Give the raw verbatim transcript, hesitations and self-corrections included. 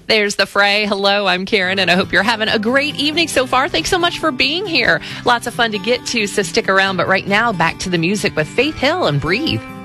There's The Fray. Hello, I'm Karen, and I hope you're having a great evening so far. Thanks so much for being here. Lots of fun to get to, so stick around. But right now, back to the music with Faith Hill and Breathe.